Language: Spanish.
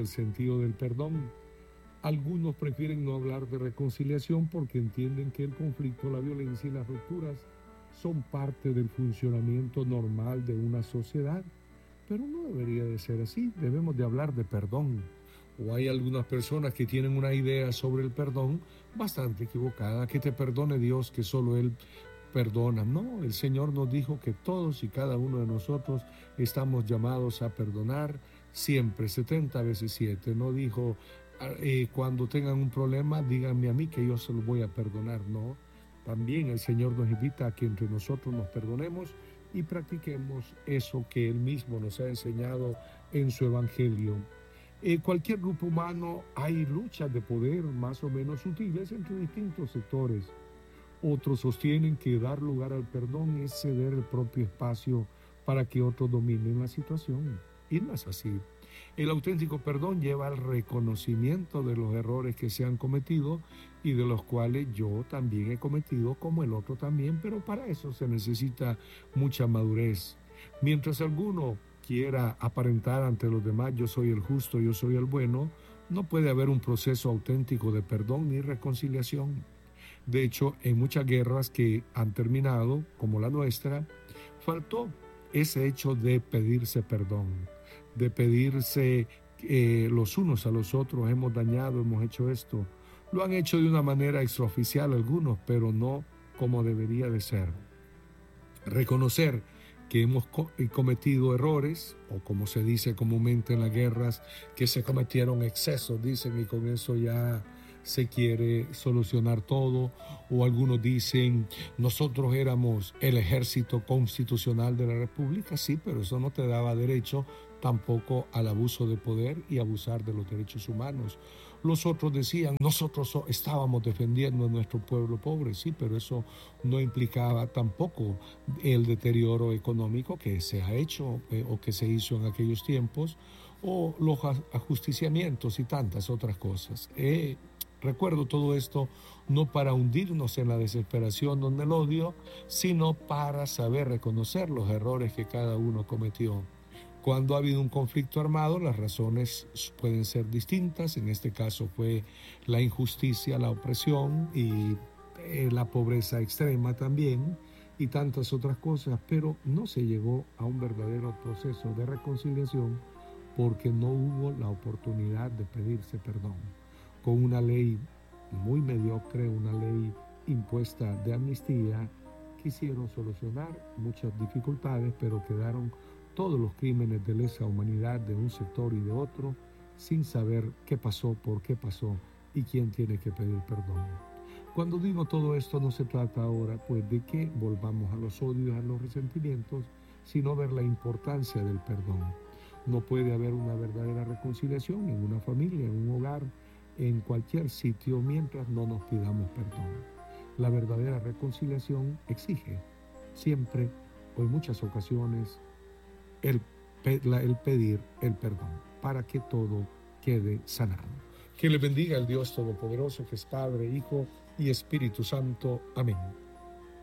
sentido del perdón. Algunos prefieren no hablar de reconciliación porque entienden que el conflicto, la violencia y las rupturas son parte del funcionamiento normal de una sociedad. Pero no debería de ser así, debemos de hablar de perdón. O hay algunas personas que tienen una idea sobre el perdón bastante equivocada, que te perdone Dios, que solo Él perdona. No, el Señor nos dijo que todos y cada uno de nosotros estamos llamados a perdonar siempre, 70 veces 7. No dijo, cuando tengan un problema, díganme a mí que yo se lo voy a perdonar. No, también el Señor nos invita a que entre nosotros nos perdonemos y practiquemos eso que Él mismo nos ha enseñado en su Evangelio. En cualquier grupo humano hay luchas de poder más o menos sutiles entre distintos sectores. Otros sostienen que dar lugar al perdón es ceder el propio espacio para que otros dominen la situación. Y no es así. El auténtico perdón lleva al reconocimiento de los errores que se han cometido y de los cuales yo también he cometido, como el otro también, pero para eso se necesita mucha madurez. Mientras alguno quiera aparentar ante los demás, yo soy el justo, yo soy el bueno, no puede haber un proceso auténtico de perdón ni reconciliación. De hecho, en muchas guerras que han terminado, como la nuestra, faltó ese hecho de pedirse perdón, de pedirse los unos a los otros, hemos dañado, hemos hecho esto. Lo han hecho de una manera extraoficial algunos, pero no como debería de ser. Reconocer que hemos cometido errores, o como se dice comúnmente en las guerras, que se cometieron excesos, dicen, y con eso ya se quiere solucionar todo. O algunos dicen, nosotros éramos el ejército constitucional de la República. Sí, pero eso no te daba derecho tampoco al abuso de poder y abusar de los derechos humanos. Los otros decían, nosotros estábamos defendiendo a nuestro pueblo pobre. Sí, pero eso no implicaba tampoco el deterioro económico que se ha hecho o que se hizo en aquellos tiempos, o los ajusticiamientos y tantas otras cosas. Recuerdo todo esto no para hundirnos en la desesperación o en el odio, sino para saber reconocer los errores que cada uno cometió. Cuando ha habido un conflicto armado, las razones pueden ser distintas. En este caso fue la injusticia, la opresión y la pobreza extrema también, y tantas otras cosas, pero no se llegó a un verdadero proceso de reconciliación porque no hubo la oportunidad de pedirse perdón. Con una ley muy mediocre, una ley impuesta de amnistía, quisieron solucionar muchas dificultades, pero quedaron todos los crímenes de lesa humanidad de un sector y de otro, sin saber qué pasó, por qué pasó y quién tiene que pedir perdón. Cuando digo todo esto, no se trata ahora pues de que volvamos a los odios, a los resentimientos, sino ver la importancia del perdón. No puede haber una verdadera reconciliación en una familia, en un hogar, en cualquier sitio, mientras no nos pidamos perdón. La verdadera reconciliación exige siempre o en muchas ocasiones el pedir el perdón para que todo quede sanado. Que le bendiga el Dios Todopoderoso, que es Padre, Hijo y Espíritu Santo. Amén.